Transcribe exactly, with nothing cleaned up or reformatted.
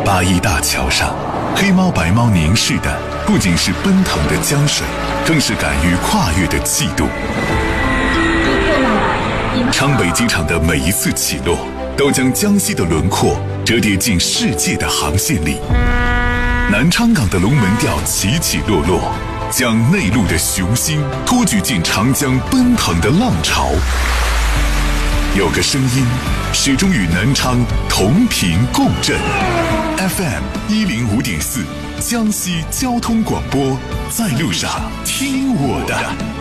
八一大桥上，黑猫白猫凝视的不仅是奔腾的江水，更是敢于跨越的气度。昌北机场的每一次起落，都将江西的轮廓折叠进世界的航线里。南昌港的龙门吊起起落落，将内陆的雄心托举进长江奔腾的浪潮。有个声音始终与南昌同频共振 ，F M 一零五点四，江西交通广播，在路上听我的。